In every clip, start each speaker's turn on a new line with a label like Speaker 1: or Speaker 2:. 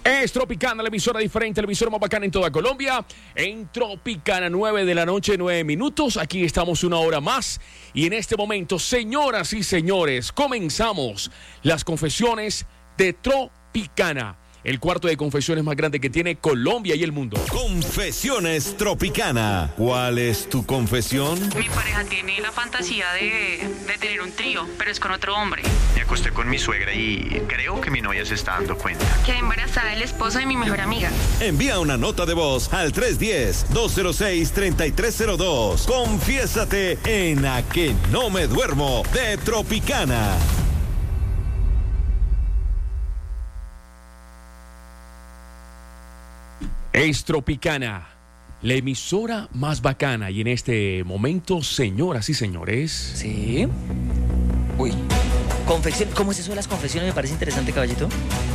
Speaker 1: Es Tropicana, la emisora diferente, la emisora más bacana en toda Colombia. En Tropicana, 9 de la noche, 9 minutos. Aquí estamos una hora más. Y en este momento, señoras y señores, comenzamos las confesiones de Tropicana. El cuarto de confesiones más grande que tiene Colombia y el mundo.
Speaker 2: Confesiones Tropicana. ¿Cuál es tu confesión?
Speaker 3: Mi pareja tiene la fantasía de tener un trío, pero es con otro hombre.
Speaker 4: Me acosté con mi suegra y creo que mi novia se está dando cuenta.
Speaker 3: Quedé embarazada del esposo de mi mejor amiga.
Speaker 2: Envía una nota de voz al 310-206-3302. Confiésate en A Que No Me Duermo de Tropicana.
Speaker 1: Es Tropicana, la emisora más bacana. Y en este momento, señoras y señores...
Speaker 5: Sí. Uy. Confesión. ¿Cómo es eso de las confesiones? Me parece interesante, caballito.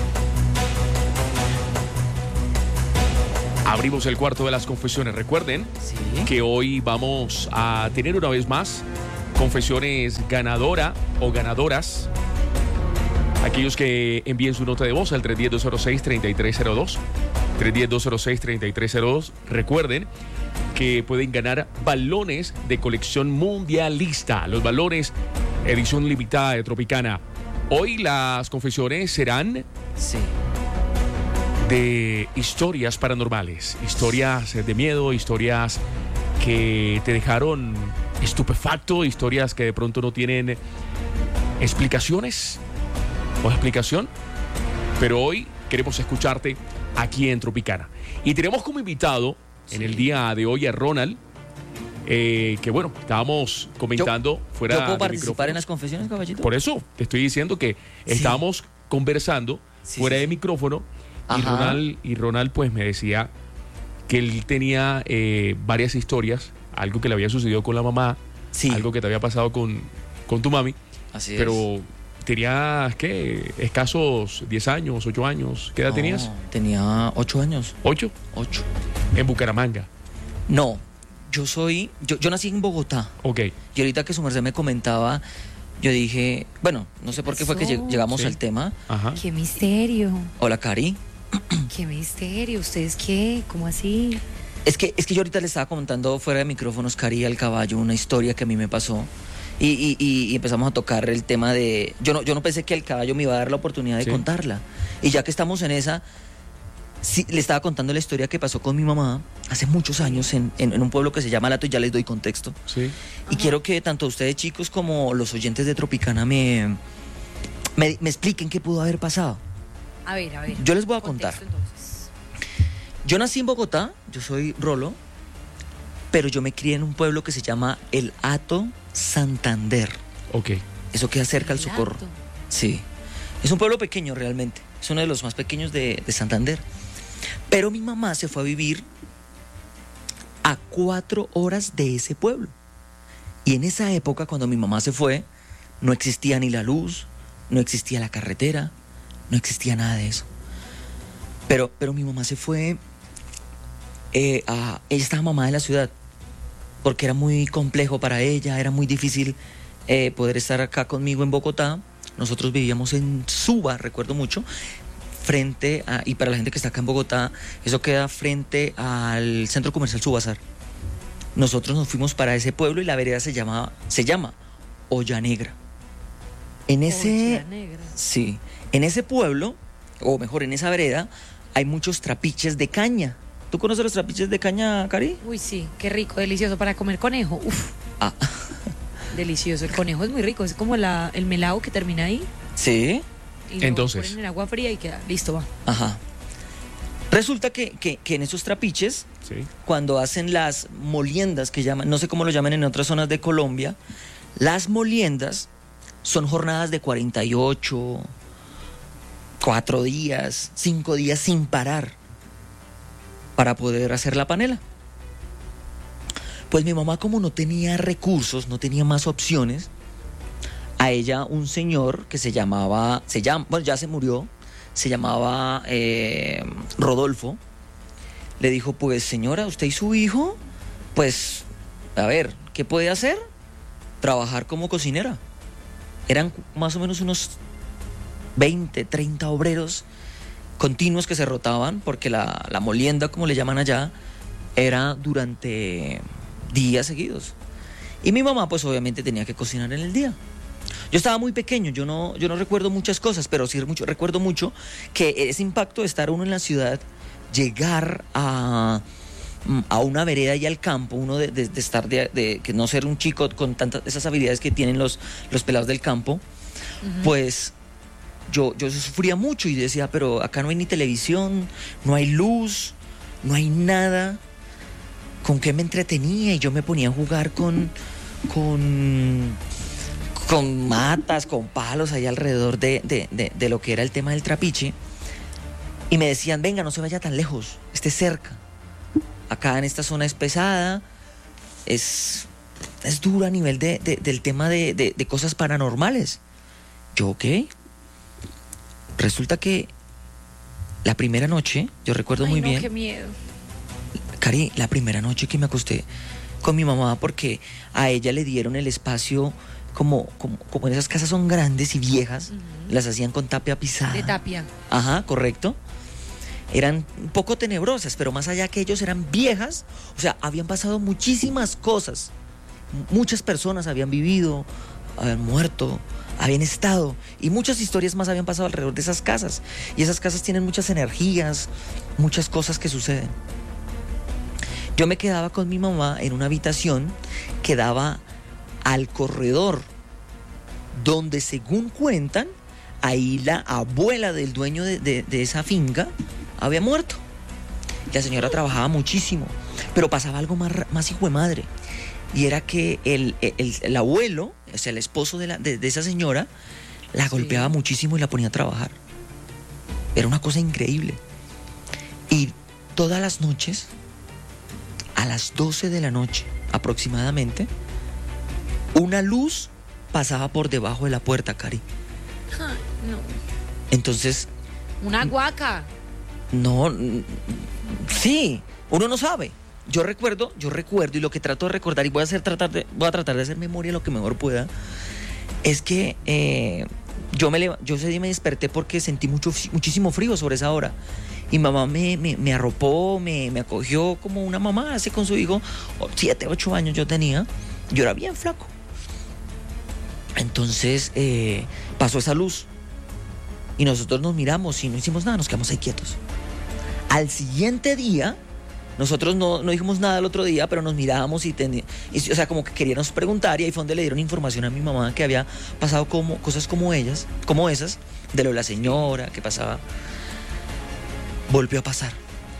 Speaker 1: Abrimos el cuarto de las confesiones. Recuerden que hoy vamos a tener una vez más confesiones ganadora o ganadoras. Aquellos que envíen su nota de voz al 310-206-3302. 310-206-3302. Recuerden que pueden ganar balones de colección mundialista. Los balones edición limitada de Tropicana. Hoy las confesiones serán de historias paranormales. Historias de miedo, historias que te dejaron estupefacto, historias que de pronto no tienen explicaciones o explicación. Pero hoy queremos escucharte aquí en Tropicana. Y tenemos como invitado en el día de hoy a Ronald, que bueno, estábamos comentando fuera de
Speaker 5: ¿Yo puedo participar
Speaker 1: micrófonos.
Speaker 5: en las confesiones, caballito?
Speaker 1: Por eso te estoy diciendo que estábamos conversando fuera de micrófono y Ronald pues me decía que él tenía varias historias, algo que le había sucedido con la mamá, algo que te había pasado con tu mami.
Speaker 5: Así
Speaker 1: pero
Speaker 5: es.
Speaker 1: tenías, ¿qué? Escasos 10 años, 8 años. ¿Qué edad tenías?
Speaker 5: Tenía 8 años.
Speaker 1: ¿8?
Speaker 5: 8.
Speaker 1: En Bucaramanga.
Speaker 5: No, yo nací en Bogotá.
Speaker 1: Ok.
Speaker 5: Y ahorita que su merced me comentaba, yo dije, bueno, no sé por qué fue que llegamos al tema.
Speaker 1: Ajá.
Speaker 6: ¡Qué misterio!
Speaker 5: Hola, Cari.
Speaker 6: ¡Qué misterio! ¿Ustedes qué? ¿Cómo así?
Speaker 5: Es que yo ahorita le estaba comentando fuera de micrófonos, Cari, al caballo, una historia que a mí me pasó. Y empezamos a tocar el tema de... Yo no pensé que el caballo me iba a dar la oportunidad de contarla. Y ya que estamos en esa, le estaba contando la historia que pasó con mi mamá hace muchos años en un pueblo que se llama Lato, y ya les doy contexto.
Speaker 1: Sí.
Speaker 5: Y quiero que tanto ustedes, chicos, como los oyentes de Tropicana me expliquen qué pudo haber pasado.
Speaker 6: A ver.
Speaker 5: Yo les voy a contar.
Speaker 6: Entonces.
Speaker 5: Yo nací en Bogotá, yo soy Rolo, pero yo me crié en un pueblo que se llama El Hato, Santander.
Speaker 1: Ok.
Speaker 5: Eso queda cerca al Socorro.
Speaker 6: Hato.
Speaker 5: Sí. Es un pueblo pequeño realmente. Es uno de los más pequeños de Santander. Pero mi mamá se fue a vivir a 4 horas de ese pueblo. Y en esa época, cuando mi mamá se fue, no existía ni la luz, no existía la carretera, no existía nada de eso. Pero mi mamá se fue ella estaba mamá de la ciudad, porque era muy complejo para ella, era muy difícil poder estar acá conmigo en Bogotá. Nosotros vivíamos en Suba, recuerdo mucho, y para la gente que está acá en Bogotá, eso queda frente al centro comercial Subazar. Nosotros nos fuimos para ese pueblo y la vereda se llama Olla Negra. En ese pueblo, o mejor, en esa vereda, hay muchos trapiches de caña. ¿Tú conoces los trapiches de caña, Cari?
Speaker 6: Uy, sí, qué rico, delicioso para comer conejo. Uf. Delicioso, el conejo es muy rico, es como el melado que termina ahí.
Speaker 5: Sí.
Speaker 6: Y lo
Speaker 1: Entonces.
Speaker 6: ponen en agua fría y queda, listo, va.
Speaker 5: Ajá. Resulta que en esos trapiches, cuando hacen las moliendas que llaman, no sé cómo lo llaman en otras zonas de Colombia, las moliendas son jornadas de 48, 4 días, 5 días sin parar para poder hacer la panela. Pues mi mamá, como no tenía recursos, no tenía más opciones, a ella un señor que bueno, ya se murió, se llamaba Rodolfo, le dijo, pues señora, usted y su hijo, pues, a ver, ¿qué puede hacer? Trabajar como cocinera. Eran más o menos unos 20, 30 obreros continuos que se rotaban, porque la molienda, como le llaman allá, era durante días seguidos. Y mi mamá, pues obviamente tenía que cocinar en el día. Yo estaba muy pequeño, yo no recuerdo muchas cosas, pero sí recuerdo mucho que ese impacto de estar uno en la ciudad, llegar a una vereda y al campo, uno de estar de que no ser un chico con tantas esas habilidades que tienen los pelados del campo, pues yo sufría mucho y decía, pero acá no hay ni televisión, no hay luz, no hay nada. ¿Con qué me entretenía? Y yo me ponía a jugar con matas, con palos ahí alrededor de lo que era el tema del trapiche. Y me decían, venga, no se vaya tan lejos, esté cerca. Acá en esta zona es pesada, es duro a nivel del tema de cosas paranormales. Yo, ok. Resulta que la primera noche, yo recuerdo muy bien.
Speaker 6: Qué miedo.
Speaker 5: Cari, la primera noche que me acosté con mi mamá, porque a ella le dieron el espacio como en esas casas son grandes y viejas, las hacían con tapia pisada.
Speaker 6: De tapia.
Speaker 5: Ajá, correcto. Eran un poco tenebrosas, pero más allá que ellos eran viejas, o sea, habían pasado muchísimas cosas. Muchas personas habían vivido, habían muerto, habían estado, y muchas historias más habían pasado alrededor de esas casas. Y esas casas tienen muchas energías, muchas cosas que suceden. Yo me quedaba con mi mamá en una habitación que daba al corredor, donde según cuentan, ahí la abuela del dueño de esa finca había muerto. La señora trabajaba muchísimo, pero pasaba algo más hijo de madre. Y era que el abuelo, o sea, el esposo de esa señora, la golpeaba muchísimo y la ponía a trabajar. Era una cosa increíble. Y todas las noches, a las 12 de la noche aproximadamente, una luz pasaba por debajo de la puerta, Cari.
Speaker 6: No.
Speaker 5: Entonces...
Speaker 6: Una guaca.
Speaker 5: No, sí, uno no sabe. Yo recuerdo y lo que trato de recordar, y voy a tratar de hacer memoria lo que mejor pueda, es que yo ese día me desperté porque sentí muchísimo frío sobre esa hora. Y mamá me arropó, me acogió como una mamá hace con su hijo. 7, 8 años yo tenía. Yo era bien flaco. Entonces pasó esa luz. Y nosotros nos miramos y no hicimos nada, nos quedamos ahí quietos. Al siguiente día, nosotros no dijimos nada el otro día, pero nos mirábamos o sea, como que queríamos preguntar, y ahí fue donde le dieron información a mi mamá que había pasado cosas como esas, de lo de la señora, que pasaba. Volvió a pasar.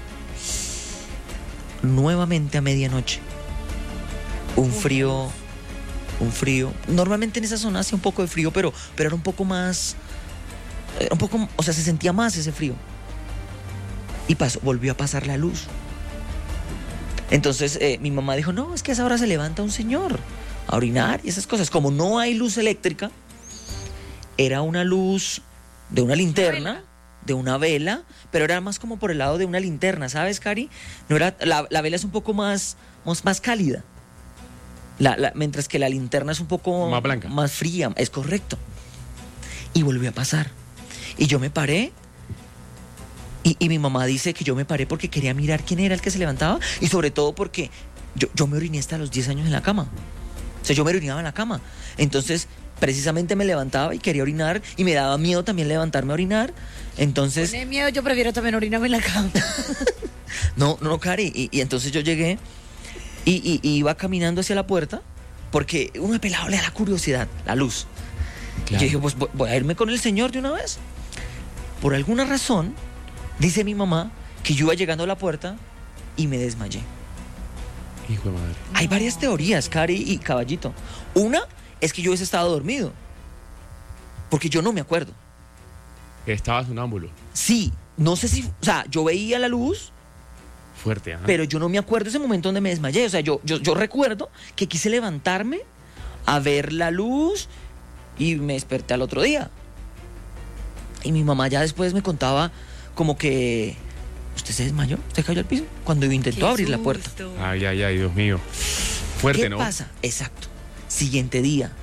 Speaker 5: Nuevamente a medianoche. Un frío. Normalmente en esa zona hacía un poco de frío, pero era un poco más. O sea, se sentía más ese frío. Y volvió a pasar la luz. Entonces mi mamá dijo, no, es que a esa hora se levanta un señor a orinar y esas cosas. Como no hay luz eléctrica, era una luz de una linterna, de una vela, pero era más como por el lado de una linterna, ¿sabes, Cari? No era, la vela es un poco más cálida. Mientras que la linterna es un poco
Speaker 1: más blanca,
Speaker 5: más fría, es correcto. Y volvió a pasar. Y yo me paré. Y mi mamá dice que yo me paré porque quería mirar quién era el que se levantaba, y sobre todo porque yo me oriné hasta los 10 años en la cama. O sea, yo me orinaba en la cama. Entonces, precisamente me levantaba y quería orinar, y me daba miedo también levantarme a orinar. Entonces...
Speaker 6: Con miedo yo prefiero también orinarme en la cama.
Speaker 5: No, Cari. Y entonces yo llegué y iba caminando hacia la puerta, porque uno de pelado le da la curiosidad, la luz. Claro. Yo dije, pues voy a irme con el señor de una vez. Por alguna razón, dice mi mamá que yo iba llegando a la puerta y me desmayé.
Speaker 1: Hijo de madre.
Speaker 5: Hay varias teorías, Cari y Caballito. Una es que yo hubiese estado dormido, porque yo no me acuerdo.
Speaker 1: Estabas sonámbulo.
Speaker 5: Sí, no sé si... O sea, yo veía la luz...
Speaker 1: Fuerte, ¿ah?
Speaker 5: Pero yo no me acuerdo ese momento donde me desmayé. O sea, yo recuerdo que quise levantarme a ver la luz y me desperté al otro día. Y mi mamá ya después me contaba como que... ¿Usted se desmayó? ¿Usted cayó al piso? Cuando intentó abrir la puerta.
Speaker 1: Ay, Dios mío. Fuerte,
Speaker 5: ¿Qué
Speaker 1: ¿no?
Speaker 5: pasa? Exacto. Siguiente día,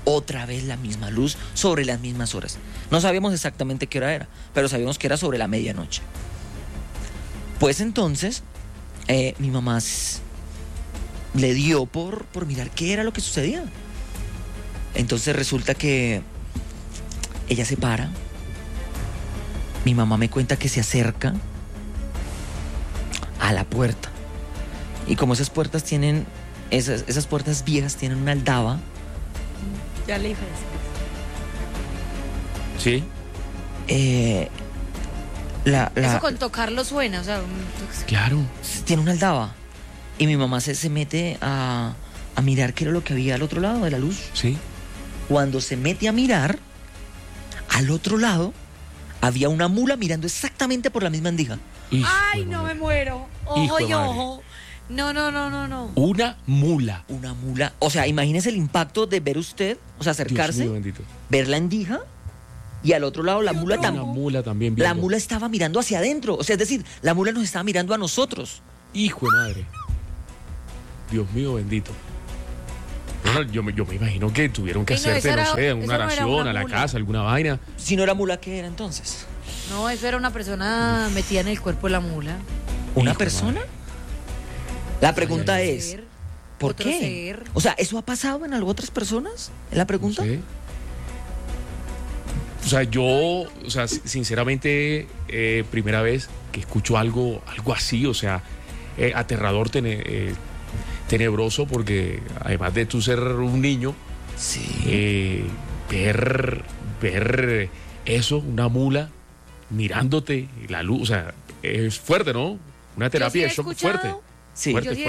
Speaker 5: Otra vez la misma luz sobre las mismas horas. No sabíamos exactamente qué hora era, pero sabíamos que era sobre la medianoche. Pues entonces, mi mamá le dio por mirar qué era lo que sucedía. Entonces resulta que ella se para. Mi mamá me cuenta que se acerca a la puerta. Y como esas puertas tienen, esas puertas viejas tienen una aldaba.
Speaker 6: Ya le dije
Speaker 1: Sí.
Speaker 6: eso con tocarlo suena, o sea...
Speaker 1: Claro.
Speaker 5: Tiene una aldaba. Y mi mamá se mete a mirar qué era lo que había al otro lado de la luz.
Speaker 1: Sí.
Speaker 5: Cuando se mete a mirar, al otro lado había una mula mirando exactamente por la misma endija.
Speaker 6: ¡Ay, no me muero! Ojo y ojo. No.
Speaker 1: Una mula.
Speaker 5: Una mula. O sea, imagínese el impacto de ver usted, o sea, acercarse,
Speaker 1: Dios mío, bendito.
Speaker 5: ver la endija y al otro lado la mula
Speaker 1: Una
Speaker 5: también.
Speaker 1: mula también
Speaker 5: La
Speaker 1: viendo.
Speaker 5: mula estaba mirando hacia adentro. O sea, es decir, la mula nos estaba mirando a nosotros.
Speaker 1: Hijo de madre. Dios mío, bendito. Bueno, yo me imagino que tuvieron que
Speaker 6: Y no,
Speaker 1: hacerte,
Speaker 6: esa
Speaker 1: no sé,
Speaker 6: era-
Speaker 1: una
Speaker 6: esa no era
Speaker 1: oración
Speaker 6: una
Speaker 1: a la
Speaker 6: mula.
Speaker 1: casa, alguna vaina.
Speaker 5: Si no era mula, ¿qué era entonces?
Speaker 6: No, eso era una persona metida en el cuerpo de la mula.
Speaker 5: ¿Una
Speaker 1: Hijo de
Speaker 5: persona?
Speaker 1: madre.
Speaker 5: La pregunta es,
Speaker 6: Ser,
Speaker 5: ¿por
Speaker 6: otro
Speaker 5: qué?
Speaker 6: ser.
Speaker 5: O sea, ¿eso ha pasado en otras personas? ¿Es la pregunta?
Speaker 1: No sé. O sea, yo, o sea, sinceramente, primera vez que escucho algo así, o sea, aterrador, tenebroso, porque además de tú ser un niño,
Speaker 5: Sí.
Speaker 1: ver eso, una mula mirándote, la luz, o sea, es fuerte, ¿no? Una terapia de
Speaker 6: he
Speaker 1: shock
Speaker 6: escuchado-
Speaker 1: fuerte.
Speaker 5: Sí.
Speaker 1: Fuerte,
Speaker 6: Yo sí he